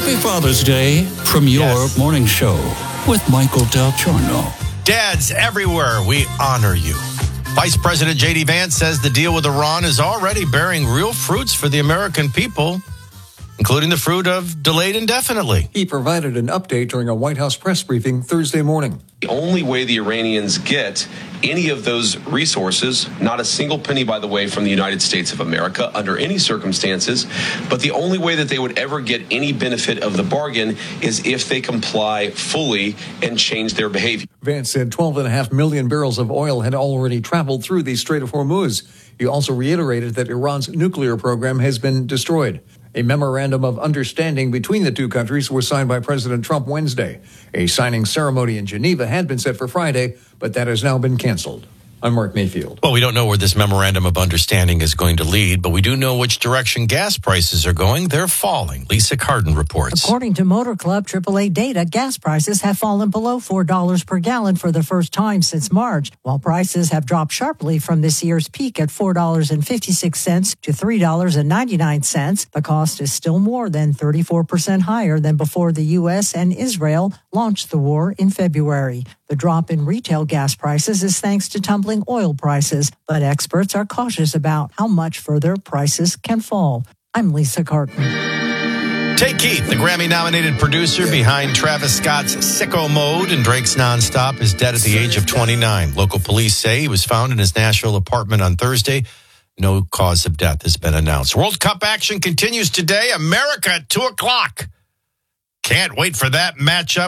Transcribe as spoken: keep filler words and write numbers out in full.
Happy Father's Day from your Yes. morning show with Michael Del Giorno. Dads everywhere, we honor you. Vice President J D Vance says the deal with Iran is already bearing real fruits for the American people, including the fruit of delayed indefinitely. He provided an update during a White House press briefing Thursday morning. The only way the Iranians get any of those resources, not a single penny, by the way, from the United States of America under any circumstances, but the only way that they would ever get any benefit of the bargain is if they comply fully and change their behavior. Vance said twelve point five million barrels of oil had already traveled through the Strait of Hormuz. He also reiterated that Iran's nuclear program has been destroyed. A memorandum of understanding between the two countries was signed by President Trump Wednesday. A signing ceremony in Geneva had been set for Friday, but that has now been canceled. I'm Mark Mayfield. Well, we don't know where this memorandum of understanding is going to lead, but we do know which direction gas prices are going. They're falling. Lisa Carden reports. According to Motor Club triple A data, gas prices have fallen below four dollars per gallon for the first time since March, while prices have dropped sharply from this year's peak at four dollars and fifty-six cents to three dollars and ninety-nine cents. The cost is still more than thirty-four percent higher than before the U S and Israel launched the war in February. The drop in retail gas prices is thanks to tumbling oil prices, but experts are cautious about how much further prices can fall. I'm Lisa Carton. Take Keith, the Grammy-nominated producer behind Travis Scott's Sicko Mode and Drake's Nonstop, is dead at the age of twenty-nine. Local police say he was found in his Nashville apartment on Thursday. No cause of death has been announced. World Cup action continues today. America at two o'clock. Can't wait for that matchup.